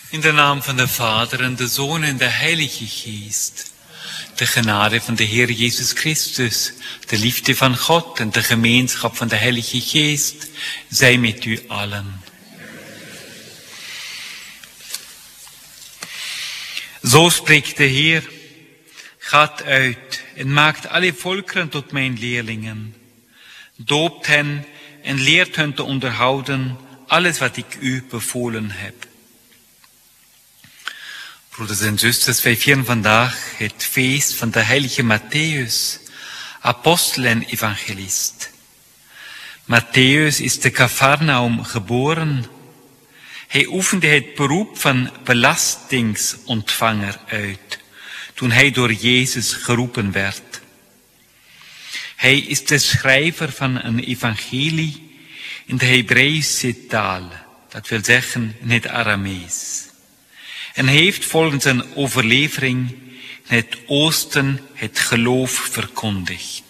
In de naam van de Vader en de Zoon en de Heilige Geest. De genade van de Heer Jezus Christus, de liefde van God en de gemeenschap van de Heilige Geest, zij met u allen. Zo spreekt de Heer, gaat uit en maakt alle volkeren tot mijn leerlingen. Doopt hen en leert hen te onderhouden alles wat ik u bevolen heb. Broeders en zusters, wij vieren vandaag het feest van de heilige Matthäus, apostel en evangelist. Matthäus is te Cafarnaum geboren. Hij oefende het beroep van belastingontvanger uit, toen hij door Jezus geroepen werd. Hij is de schrijver van een evangelie in de Hebreeuwse taal, dat wil zeggen in het Aramees. En heeft volgens een overlevering in het oosten het geloof verkondigd.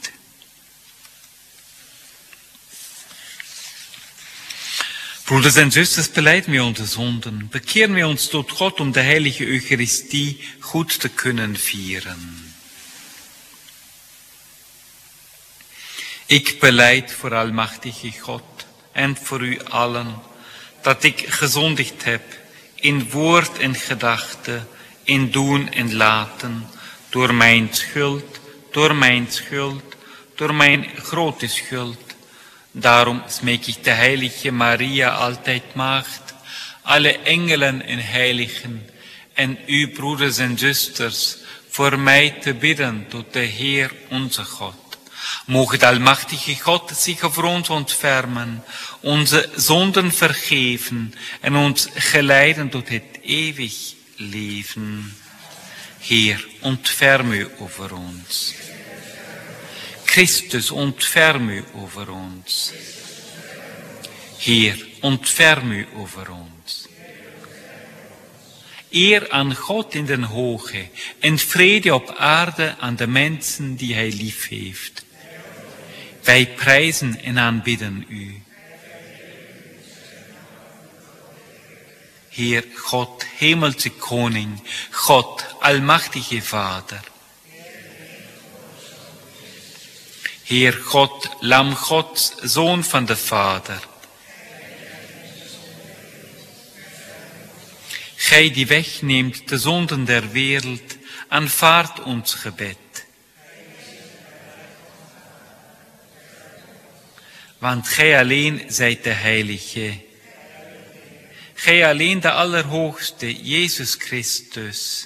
Broeders en zusters, beleid met onze zonden. Bekeer met ons tot God om de heilige Eucharistie goed te kunnen vieren. Ik beleid voor almachtige God en voor u allen dat ik gezondigd heb in woord en gedachte, in doen en laten, door mijn schuld, door mijn grote schuld. Daarom smeek ik de heilige Maria, altijd maagd, alle engelen en heiligen en u, broeders en zusters, voor mij te bidden tot de Heer onze God. Moge de almachtige God zich over ons ontfermen, onze zonden vergeven en ons geleiden tot het eeuwig leven. Heer, ontferm u over ons. Christus, ontferm u over ons. Heer, ontferm u over ons. Eer aan God in den hoge en vrede op aarde aan de mensen die hij lief heeft. Wij prijzen en aanbidden u. Heer God, hemelse koning, God, almachtige Vader. Heer God, lam Gods, Zoon van de Vader. Gij die wegneemt de zonden der wereld, aanvaard ons gebed. Want gij alleen zijt de Heilige. Gij alleen de Allerhoogste, Jezus Christus.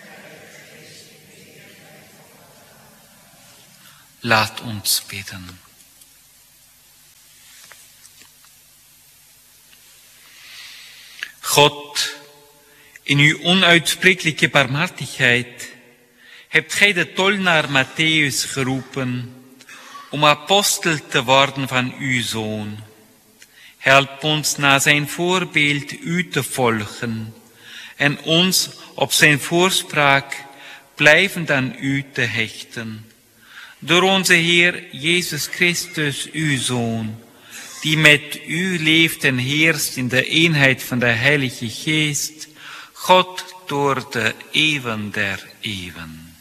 Laat ons bidden. God, in uw onuitsprekelijke barmhartigheid hebt gij de tollenaar Matthäus geroepen om apostel te worden van uw Zoon. Help ons na zijn voorbeeld u te volgen en ons op zijn voorspraak blijvend aan u te hechten. Door onze Heer Jezus Christus, uw Zoon, die met u leeft en heerst in de eenheid van de Heilige Geest, God door de eeuwen der eeuwen.